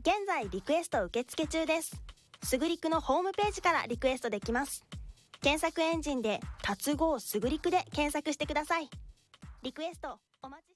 現在リクエスト受付中です。すぐりくのホームページからリクエストできます。検索エンジンで達合すぐりくで検索してください。リクエストお待ち